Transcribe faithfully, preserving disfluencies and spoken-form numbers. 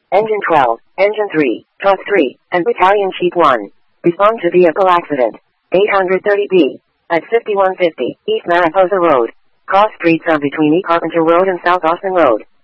Engine twelve, Engine three, Truck three, and Battalion Chief one. Respond to vehicle accident. eight thirty B. At fifty-one fifty, East Mariposa Road. Cross streets are between E. Carpenter Road and South Austin Road.